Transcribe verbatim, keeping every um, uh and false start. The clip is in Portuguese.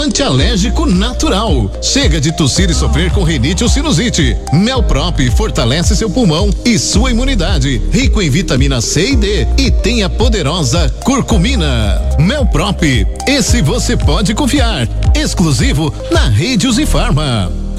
antialérgico natural. Chega de tossir e sofrer com rinite ou sinusite. Melprop fortalece seu pulmão e sua imunidade. Rico em vitamina C e D e tem a poderosa curcumina. Melprop, esse você pode confiar. Exclusivo na Rede Usifarma.